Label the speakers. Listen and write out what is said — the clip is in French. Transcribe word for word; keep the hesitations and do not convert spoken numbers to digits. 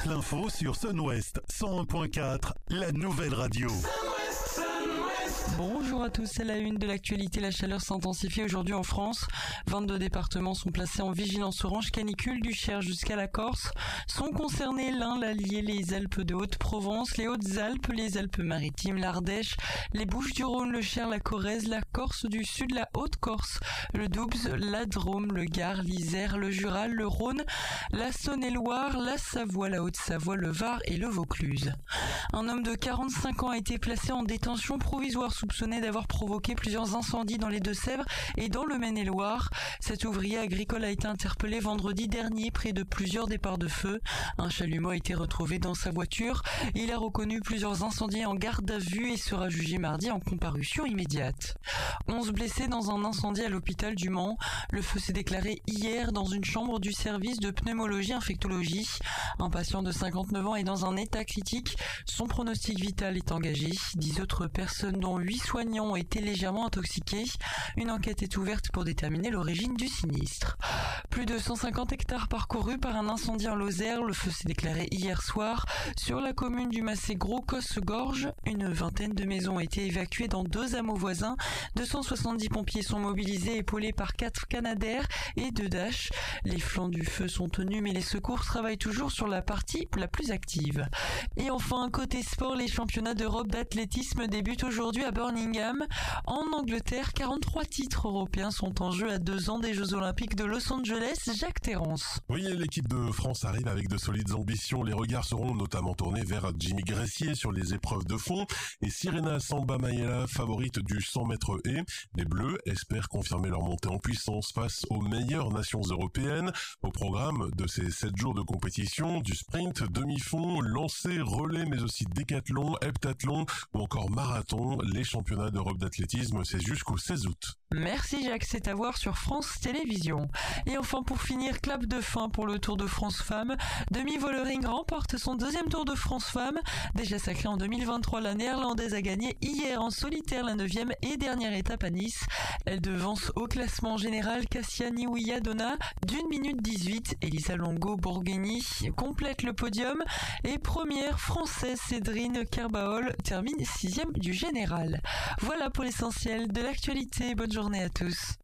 Speaker 1: l'info sur Sun-Ouest cent un point quatre, la nouvelle radio.
Speaker 2: Bonjour à tous, c'est la une de l'actualité. La chaleur s'intensifie aujourd'hui en France. vingt-deux départements sont placés en vigilance orange canicule du Cher jusqu'à la Corse. Sont concernés l'Ain, l'Allier, les Alpes de Haute-Provence, les Hautes-Alpes, les Alpes-Maritimes, l'Ardèche, les Bouches-du-Rhône, le Cher, la Corrèze, la Corse du Sud, la Haute-Corse, le Doubs, la Drôme, le Gard, l'Isère, le Jura, le Rhône, la Saône-et-Loire, la Savoie, la Haute-Savoie, le Var et le Vaucluse. Un homme de quarante-cinq ans a été placé en détention provisoire soupçonné d'avoir provoqué plusieurs incendies dans les Deux-Sèvres et dans le Maine-et-Loire. Cet ouvrier agricole a été interpellé vendredi dernier près de plusieurs départs de feu. Un chalumeau a été retrouvé dans sa voiture. Il a reconnu plusieurs incendies en garde à vue et sera jugé mardi en comparution immédiate. onze blessés dans un incendie à l'hôpital du Mans. Le feu s'est déclaré hier dans une chambre du service de pneumologie-infectologie. Un patient de cinquante-neuf ans est dans un état critique. Son pronostic vital est engagé. Dix autres personnes, dont huit soignants, ont été légèrement intoxiqués. Une enquête est ouverte pour déterminer l'origine du sinistre. Plus de cent cinquante hectares parcourus par un incendie en Lozère. Le feu s'est déclaré hier soir sur la commune du Massé-Gros-Cosse-Gorge. Une vingtaine de maisons ont été évacuées dans deux hameaux voisins. deux cent soixante-dix pompiers sont mobilisés, épaulés par quatre Canadair et deux Dash. Les flancs du feu sont tenus, mais les secours travaillent toujours sur la partie la plus active. Et enfin, côté sport, les championnats d'Europe d'athlétisme débutent aujourd'hui à Birmingham. En Angleterre, quarante-trois titres européens sont en jeu à deux ans des Jeux Olympiques de Los Angeles. Jacques Terrance.
Speaker 3: Oui, l'équipe de France arrive avec de solides ambitions. Les regards seront notamment tournés vers Jimmy Gressier sur les épreuves de fond et Sirena Samba Mayela, favorite du cent mètres haies. Les Bleus espèrent confirmer leur montée en puissance face aux meilleures nations européennes. Au programme de ces sept jours de compétition, du sprint, demi-fond, lancer, relais, mais aussi décathlon, heptathlon ou encore marathon. Les championnats d'Europe d'athlétisme, c'est jusqu'au seize août.
Speaker 2: Merci Jacques, c'est à voir sur France Télévisions. Et enfin pour finir, clap de fin pour le Tour de France Femmes. Demi Vollering remporte son deuxième Tour de France Femmes. Déjà sacrée en deux mille vingt-trois, la néerlandaise a gagné hier en solitaire la neuvième et dernière étape à Nice. Elle devance au classement général Cassia Niouia-Donna d'une minute dix-huit. Elisa Longo-Borghini complète le podium et première française Cédrine Kerbaol termine sixième du général. Voilà pour l'essentiel de l'actualité. Bonne journée à tous.